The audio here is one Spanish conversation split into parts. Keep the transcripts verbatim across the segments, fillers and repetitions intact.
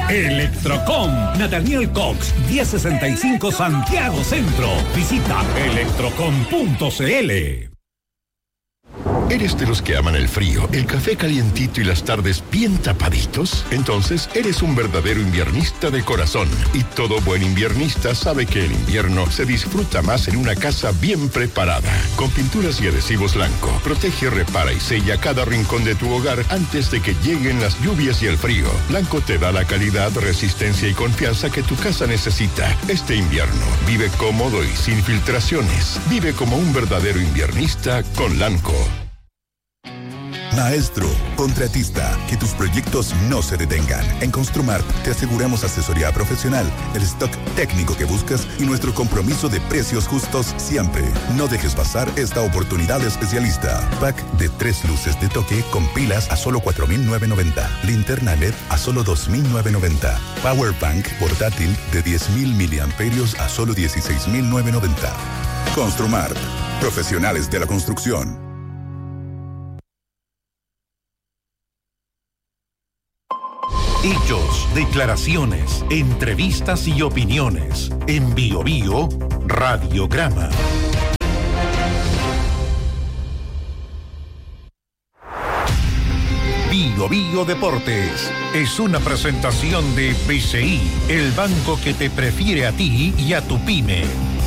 Electrocom, Nathaniel Cox, diez sesenta y cinco Santiago Centro. Visita electrocom punto c l. ¿Eres de los que aman el frío, el café calientito y las tardes bien tapaditos? Entonces eres un verdadero inviernista de corazón. Y todo buen inviernista sabe que el invierno se disfruta más en una casa bien preparada. Con pinturas y adhesivos Lanco, protege, repara y sella cada rincón de tu hogar antes de que lleguen las lluvias y el frío. Lanco te da la calidad, resistencia y confianza que tu casa necesita. Este invierno, vive cómodo y sin filtraciones. Vive como un verdadero inviernista con Lanco. Maestro, contratista, que tus proyectos no se detengan. En Construmart te aseguramos asesoría profesional, el stock técnico que buscas y nuestro compromiso de precios justos siempre. No dejes pasar esta oportunidad especialista. Pack de tres luces de toque con pilas a solo cuatro mil novecientos noventa. Linterna L E D a solo dos mil novecientos noventa. Power Bank portátil de diez mil miliamperios a solo dieciséis mil novecientos noventa. Construmart, profesionales de la construcción. Hechos, declaraciones, entrevistas y opiniones. En Bio Bio, Radiograma. Bio Bio Deportes es una presentación de B C I, el banco que te prefiere a ti y a tu pyme.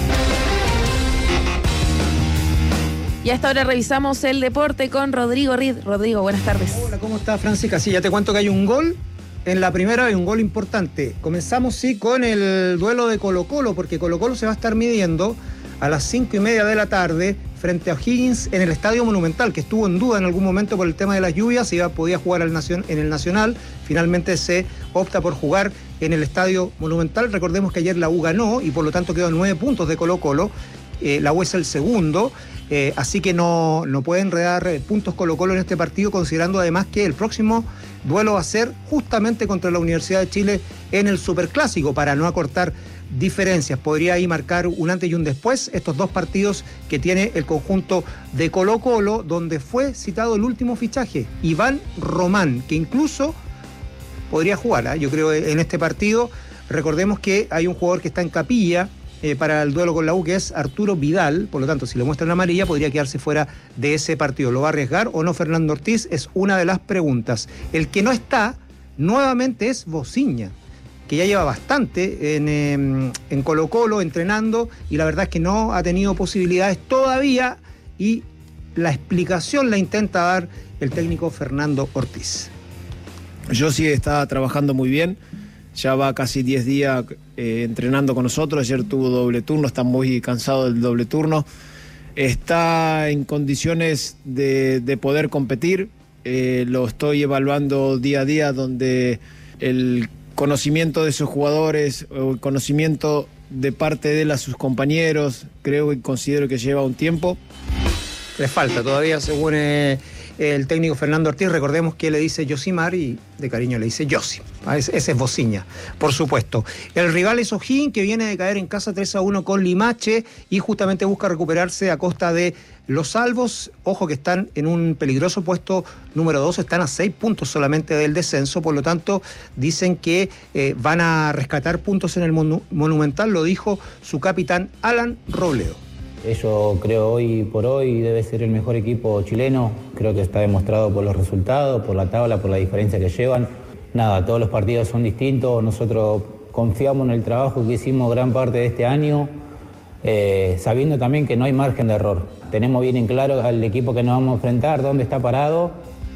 Y hasta ahora revisamos el deporte con Rodrigo Rid. Rodrigo, buenas tardes. Hola, ¿cómo está, Francisca? Sí, ya te cuento que hay un gol. En la primera hay un gol importante. Comenzamos, sí, con el duelo de Colo-Colo, porque Colo-Colo se va a estar midiendo a las cinco y media de la tarde frente a O'Higgins en el Estadio Monumental, que estuvo en duda en algún momento por el tema de las lluvias, iba, podía jugar al nacion, en el Nacional. Finalmente se opta por jugar en el Estadio Monumental. Recordemos que ayer la U ganó y por lo tanto quedó a nueve puntos de Colo-Colo. Eh, la U es el segundo. Eh, así que no, no puede enredar puntos Colo-Colo en este partido, considerando además que el próximo duelo va a ser justamente contra la Universidad de Chile en el Superclásico, para no acortar diferencias. Podría ahí marcar un antes y un después estos dos partidos que tiene el conjunto de Colo-Colo, donde fue citado el último fichaje, Iván Román, que incluso podría jugar, ¿eh? Yo creo, en este partido. Recordemos que hay un jugador que está en capilla Eh, para el duelo con la U, que es Arturo Vidal. Por lo tanto, si le muestran amarilla, podría quedarse fuera de ese partido. ¿Lo va a arriesgar o no Fernando Ortiz? Es una de las preguntas. El que no está nuevamente es Bociña, que ya lleva bastante en, eh, en Colo-Colo entrenando, y la verdad es que no ha tenido posibilidades todavía, y la explicación la intenta dar el técnico Fernando Ortiz. Yo sí está trabajando muy bien. Ya va casi diez días eh, entrenando con nosotros. Ayer tuvo doble turno, está muy cansado del doble turno. Está en condiciones de, de poder competir. Eh, lo estoy evaluando día a día, donde el conocimiento de sus jugadores, o el conocimiento de parte de él a sus compañeros, creo y considero que lleva un tiempo. Le falta todavía, según eh, el técnico Fernando Ortiz. Recordemos que le dice Yosimar y de cariño le dice Yosi. Ese, ese es Bociña, por supuesto. El rival es O'Higgins, que viene de caer en casa tres a uno con Limache y justamente busca recuperarse a costa de los salvos. Ojo que están en un peligroso puesto número dos, están a seis puntos solamente del descenso, por lo tanto dicen que eh, van a rescatar puntos en el monu- Monumental, lo dijo su capitán Alan Robledo. Ellos, creo, hoy por hoy debe ser el mejor equipo chileno. Creo que está demostrado por los resultados, por la tabla, por la diferencia que llevan. Nada, todos los partidos son distintos. Nosotros confiamos en el trabajo que hicimos gran parte de este año, eh, sabiendo también que no hay margen de error. Tenemos bien en claro al equipo que nos vamos a enfrentar, dónde está parado.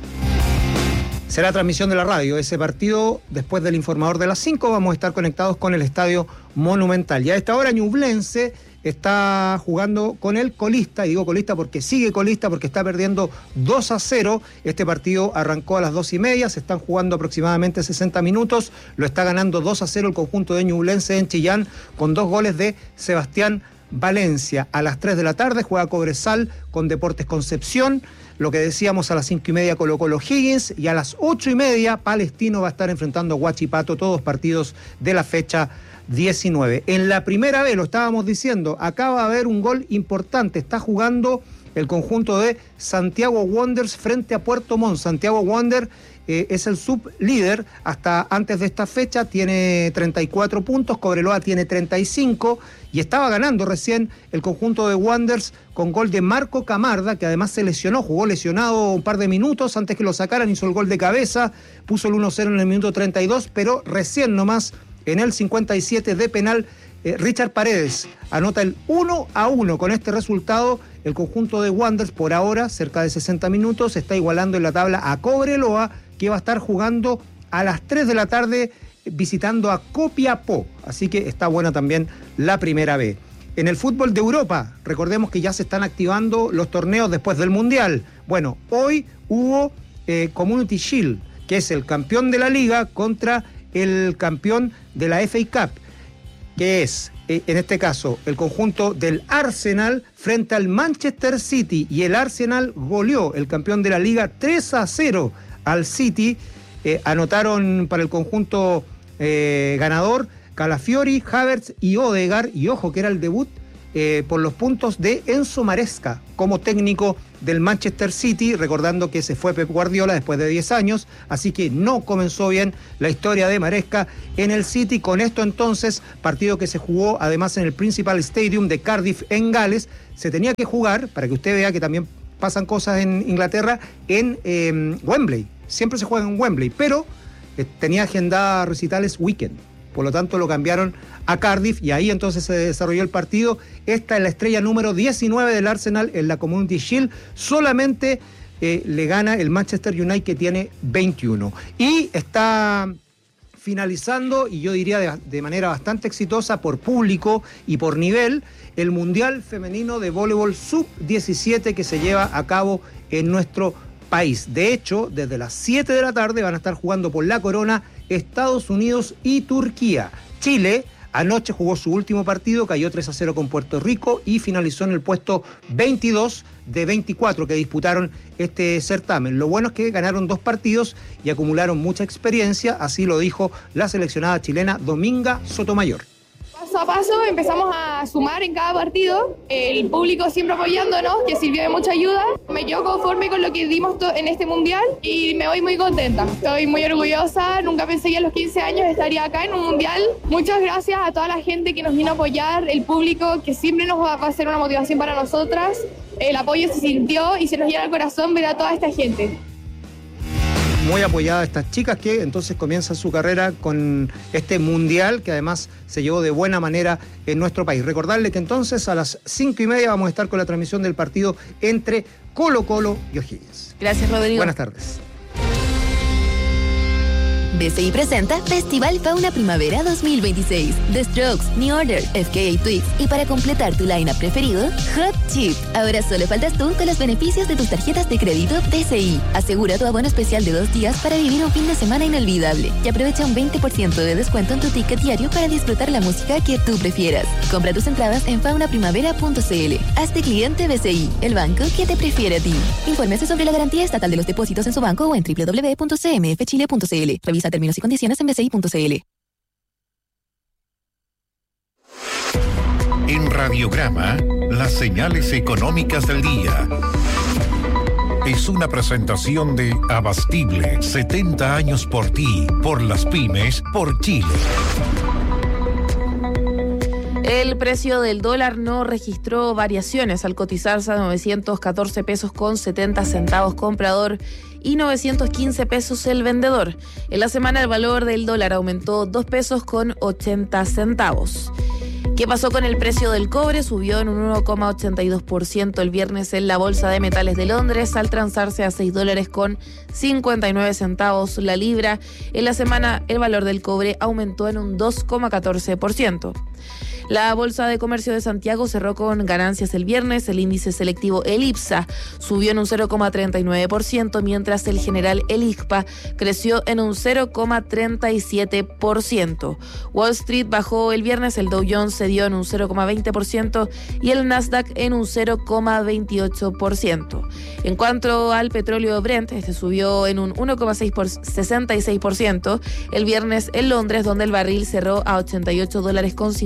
Será transmisión de la radio ese partido. Después del informador de las cinco vamos a estar conectados con el Estadio Monumental. Y a esta hora Ñublense está jugando con el colista, y digo colista porque sigue colista, porque está perdiendo dos a cero. Este partido arrancó a las dos y media, se están jugando aproximadamente sesenta minutos, lo está ganando dos a cero el conjunto de Ñublense en Chillán, con dos goles de Sebastián Valencia. A las tres de la tarde juega Cobresal con Deportes Concepción. Lo que decíamos, a las cinco y media Colo-Colo O'Higgins, y a las ocho y media Palestino va a estar enfrentando a Huachipato, todos partidos de la fecha diecinueve. En la primera vez, lo estábamos diciendo, acaba de haber un gol importante. Está jugando el conjunto de Santiago Wanderers frente a Puerto Montt. Santiago Wanderers eh, es el sublíder hasta antes de esta fecha, tiene treinta y cuatro puntos, Cobreloa tiene treinta y cinco y estaba ganando recién el conjunto de Wanderers con gol de Marco Camarda, que además se lesionó, jugó lesionado un par de minutos antes que lo sacaran, hizo el gol de cabeza, puso el uno cero en el minuto treinta y dos, pero recién nomás en el cincuenta y siete de penal, eh, Richard Paredes anota el uno a uno. Con este resultado, el conjunto de Wanderers, por ahora, cerca de sesenta minutos, está igualando en la tabla a Cobreloa, que va a estar jugando a las tres de la tarde visitando a Copiapó. Así que está buena también la primera B. En el fútbol de Europa, recordemos que ya se están activando los torneos después del Mundial. Bueno, hoy hubo eh, Community Shield, que es el campeón de la Liga contra el campeón de la F A Cup, que es, eh, en este caso, el conjunto del Arsenal frente al Manchester City, y el Arsenal goleó, el campeón de la Liga, tres a cero al City. Eh, anotaron para el conjunto eh, ganador Calafiori, Havertz y Odegaard, y ojo que era el debut eh, por los puntos de Enzo Maresca como técnico del Manchester City, recordando que se fue Pep Guardiola después de diez años, así que no comenzó bien la historia de Maresca en el City. Con esto entonces, partido que se jugó además en el Principal Stadium de Cardiff en Gales, se tenía que jugar, para que usted vea que también pasan cosas en Inglaterra, en eh, Wembley, siempre se juega en Wembley, pero eh, tenía agendada recitales weekend. Por lo tanto, lo cambiaron a Cardiff y ahí entonces se desarrolló el partido. Esta es la estrella número diecinueve del Arsenal en la Community Shield. Solamente eh, le gana el Manchester United, que tiene veintiuno. Y está finalizando, y yo diría de, de manera bastante exitosa por público y por nivel, el Mundial Femenino de Voleibol sub diecisiete que se lleva a cabo en nuestro país. De hecho, desde las siete de la tarde van a estar jugando por la corona Estados Unidos y Turquía. Chile anoche jugó su último partido, cayó tres a cero con Puerto Rico y finalizó en el puesto veintidós de veinticuatro que disputaron este certamen. Lo bueno es que ganaron dos partidos y acumularon mucha experiencia, así lo dijo la seleccionada chilena Dominga Sotomayor. Paso a paso empezamos a sumar en cada partido, el público siempre apoyándonos, que sirvió de mucha ayuda. Me quedo conforme con lo que dimos en este mundial y me voy muy contenta. Estoy muy orgullosa, nunca pensé que a los quince años estaría acá en un mundial. Muchas gracias a toda la gente que nos vino a apoyar, el público que siempre nos va a ser una motivación para nosotras. El apoyo se sintió y se nos llena el corazón ver a toda esta gente. Muy apoyada a estas chicas que entonces comienzan su carrera con este mundial que además se llevó de buena manera en nuestro país. Recordarle que entonces a las cinco y media vamos a estar con la transmisión del partido entre Colo Colo y O'Higgins. Gracias, Rodrigo. Buenas tardes. B C I presenta Festival Fauna Primavera dos mil veintiséis. The Strokes, New Order, F K A Twigs y para completar tu line-up preferido, Hot Chip. Ahora solo faltas tú con los beneficios de tus tarjetas de crédito B C I. Asegura tu abono especial de dos días para vivir un fin de semana inolvidable y aprovecha un veinte por ciento de descuento en tu ticket diario para disfrutar la música que tú prefieras. Compra tus entradas en fauna primavera punto c l. Hazte cliente B C I, el banco que te prefiere a ti. Infórmese sobre la garantía estatal de los depósitos en su banco o en doble u doble u doble u punto c m f chile punto c l. Revisa términos y condiciones en b c i punto c l. En Radiograma, las señales económicas del día. Es una presentación de Abastible, setenta años por ti, por las pymes, por Chile. El precio del dólar no registró variaciones al cotizarse a novecientos catorce pesos con setenta centavos comprador y novecientos quince pesos el vendedor. En la semana el valor del dólar aumentó dos pesos con ochenta centavos. ¿Qué pasó con el precio del cobre? Subió en un uno coma ochenta y dos por ciento el viernes en la Bolsa de Metales de Londres al transarse a seis dólares con cincuenta y nueve centavos la libra. En la semana el valor del cobre aumentó en un dos coma catorce por ciento. La Bolsa de Comercio de Santiago cerró con ganancias el viernes. El índice selectivo El IPSA subió en un cero coma treinta y nueve por ciento, mientras el general El I C P A creció en un cero coma treinta y siete por ciento. Wall Street bajó el viernes, el Dow Jones cedió en un cero coma veinte por ciento y el Nasdaq en un cero coma veintiocho por ciento. En cuanto al petróleo Brent, este subió en un uno coma sesenta y seis por ciento el viernes en Londres, donde el barril cerró a ochenta y ocho dólares con cincuenta y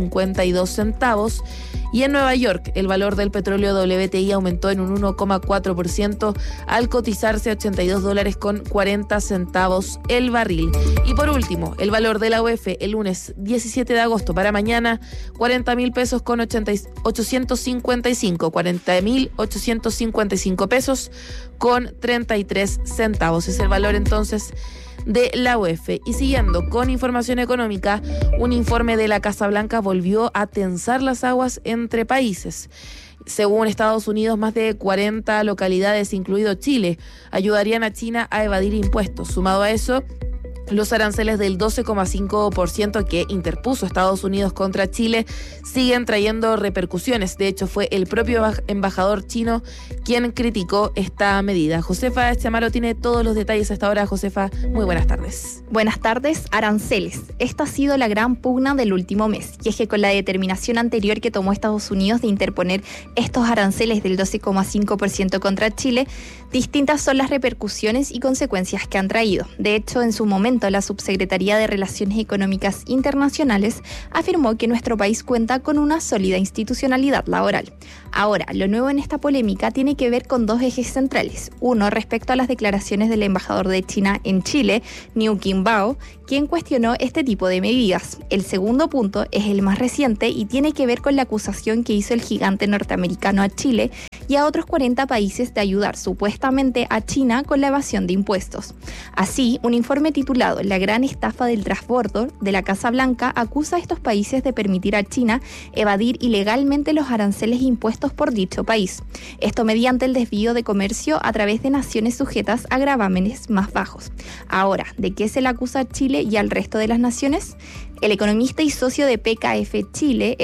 y dos centavos. Y en Nueva York, el valor del petróleo W T I aumentó en un uno coma cuatro por ciento al cotizarse a ochenta y dos dólares con cuarenta centavos el barril. Y por último, el valor de la U E F el lunes diecisiete de agosto para mañana, cuarenta mil pesos con ochocientos cincuenta y cinco, cuarenta mil ochocientos cincuenta y cinco pesos con treinta y tres centavos. Es el valor entonces de la U E F. Y siguiendo con información económica, un informe de la Casa Blanca volvió a tensar las aguas entre países. Según Estados Unidos, más de cuarenta localidades, incluido Chile, ayudarían a China a evadir impuestos. Sumado a eso, los aranceles del doce coma cinco por ciento que interpuso Estados Unidos contra Chile siguen trayendo repercusiones. De hecho, fue el propio embajador chino quien criticó esta medida. Josefa Chamaro tiene todos los detalles a esta hora. Josefa, muy buenas tardes. Buenas tardes. Aranceles. Esta ha sido la gran pugna del último mes. Y es que con la determinación anterior que tomó Estados Unidos de interponer estos aranceles del doce coma cinco por ciento contra Chile, distintas son las repercusiones y consecuencias que han traído. De hecho, en su momento, la Subsecretaría de Relaciones Económicas Internacionales afirmó que nuestro país cuenta con una sólida institucionalidad laboral. Ahora, lo nuevo en esta polémica tiene que ver con dos ejes centrales. Uno, respecto a las declaraciones del embajador de China en Chile, Niu Qingbao, quien cuestionó este tipo de medidas. El segundo punto es el más reciente y tiene que ver con la acusación que hizo el gigante norteamericano a Chile y a otros cuarenta países de ayudar supuestamente a China con la evasión de impuestos. Así, un informe titulado La gran estafa del transbordo de la Casa Blanca acusa a estos países de permitir a China evadir ilegalmente los aranceles impuestos por dicho país. Esto mediante el desvío de comercio a través de naciones sujetas a gravámenes más bajos. Ahora, ¿de qué se le acusa a Chile y al resto de las naciones? El economista y socio de P K F Chile,